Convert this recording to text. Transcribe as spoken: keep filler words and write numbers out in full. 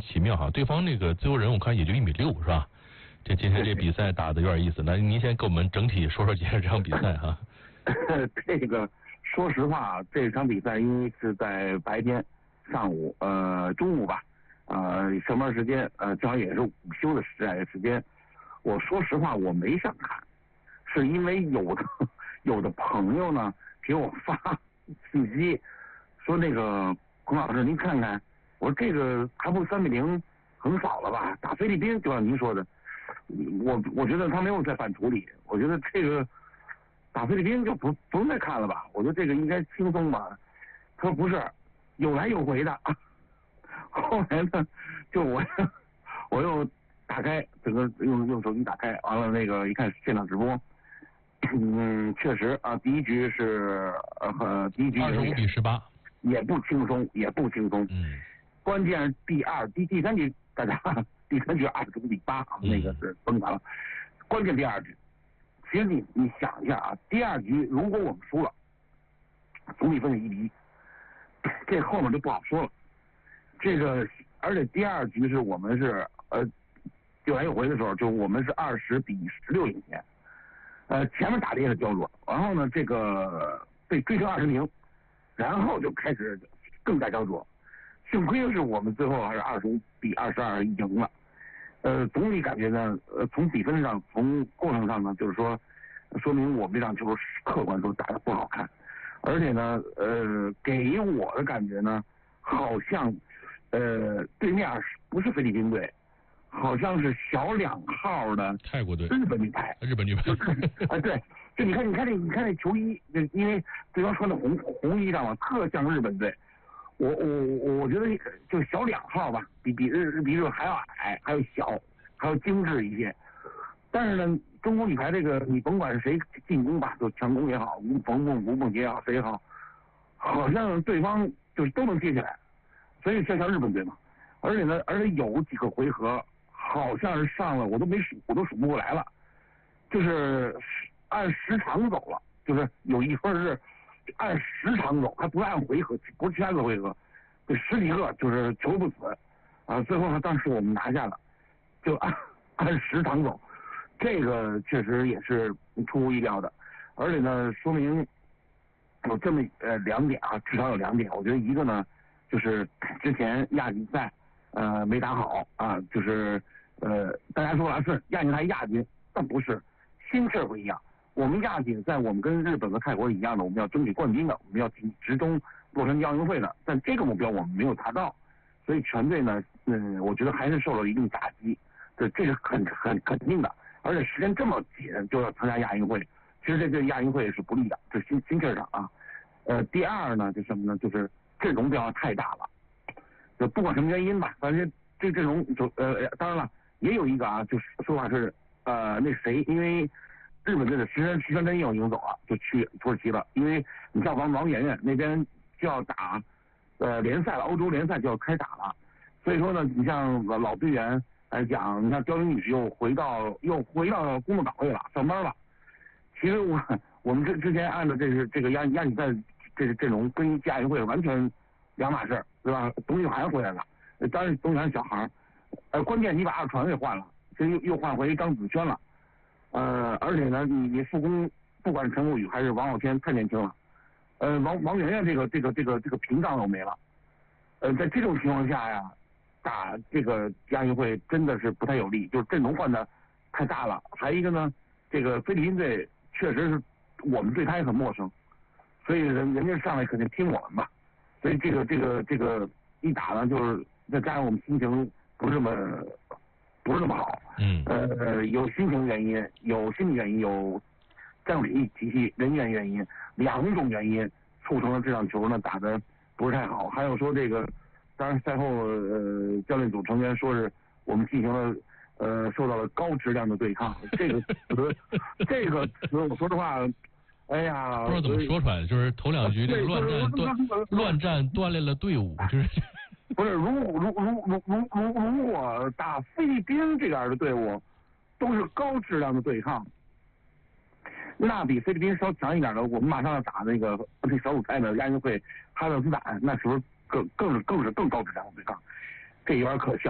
奇妙哈。对方那个自由人我看也就一米六是吧？这今天这比赛打的有点意思，那您先给我们整体说说今天这场比赛哈。 这个说实话，这场比赛因为是在白天上午呃中午吧，呃上班时间呃正好也是午休的时时间。我说实话我没想看，是因为有的有的朋友呢给我发信息说那个孔老师您看看，我说这个还不三比零横扫了吧？打菲律宾就像您说的，我我觉得他没有在反处理，我觉得这个打菲律宾就不不用再看了吧？我觉得这个应该轻松吧？他说不是，有来有回的。后来呢，就我我又打开整个用用手机打开，完了那个一看现场直播，嗯，确实啊，第一局是呃第一局二十五比十八， 也不轻松，也不轻松。 嗯， 关键是第二第第三局大家第三局二十五比八，那个是崩盘了。关键第二局，其实你你想一下啊，第二局如果我们输了，总比分是一比一，这后面就不好说了。这个而且第二局是我们是呃有来有回的时候，就我们是二十比十六领先，呃前面打的也是焦灼，然后呢这个被追成二十零，然后就开始更加焦灼。幸亏是我们最后还是二十五比二十二赢了。呃，总体感觉呢，呃，从比分上，从过程上呢，就是说，说明我们这场球客观说打得不好看，而且呢，呃，给我的感觉呢，好像，呃，对面不是菲律宾队，好像是小两号的泰国队， 日本女排， 日本女排， 啊，对，就你看，你看这，你看这球衣，就因为对方穿的红红衣裳嘛，特像日本队。我我我我觉得就小两号吧，比比日比日本还要矮，还要小，还要精致一些。但是呢，中国女排这个你甭管是谁进攻吧，就强攻也好，吴冯凤、吴梦洁也好，谁也好，好像对方就是都能接起来，所以像像日本队嘛。而且呢，而且有几个回合好像是上了，我都没数，我都数不过来了，就是按时长走了，就是有一分是。按时长走，还不是按回合，不是其他的回合，这十几个就是球不死啊！最后呢，当时我们拿下了，就按按时长走，这个确实也是出乎意料的，而且呢，说明有这么呃两点啊，至少有两点。我觉得一个呢，就是之前亚锦赛呃没打好啊，就是呃大家说了是亚锦赛亚军，但不是，心气儿不一样。我们亚锦赛，我们跟日本和泰国一样的，我们要争取冠军的，我们要进直中洛杉矶奥运会的，但这个目标我们没有达到，所以全队呢，嗯，我觉得还是受了一定打击，这这是很很肯定的。而且时间这么紧就要参加亚运会，其实这对亚运会是不利的，这心心气儿上啊。呃，第二呢，就什么呢？就是阵容变化太大了，就不管什么原因吧，反正这阵容就呃，当然了，也有一个啊，就是说法是呃那谁，因为。日本队的石山石川真佑已经走了，就去土耳其了。因为你像王王媛媛那边就要打呃联赛了，欧洲联赛就要开打了，所以说呢，你像老队员来讲，你看刁玲女士又回到又回到工作岗位了，上班了。其实我我们之之前按照这是这个亚亚锦赛这个阵容跟亚运会完全两码事，对吧？董宇涵回来了，当然董宇涵小孩，呃，关键你把二传给换了，这又又换回张子萱了。呃，而且呢，你你副攻不管是陈柏宇还是王傲天太年轻了，呃，王王媛媛这个这个这个这个屏障都没了，呃，在这种情况下呀，打这个亚运会真的是不太有利，就是阵容换的太大了。还有一个呢，这个菲律宾队确实是我们对他也很陌生，所以人人家上来肯定拼我们吧，所以这个这个这个一打呢，就是再加上我们心情不是那么。不是那么好， 嗯， 呃，有心情原因，有心理原因，有战术体系人员原因，两种原因促成了这场球呢打得不是太好。还有说这个，当然赛后呃教练组成员说是我们进行了呃受到了高质量的对抗，这个词这个词我说实话，哎呀， 不知道怎么说出来的，就是头两局这个乱战锻乱战锻炼了队伍，就是。 不是，如如如如如如如果打菲律宾这样的队伍都是高质量的对抗，那比菲律宾稍强一点的，我们马上要打那个那小组赛的亚运会哈萨克斯坦，那时候更更是更是更高质量的对抗，这有点可笑。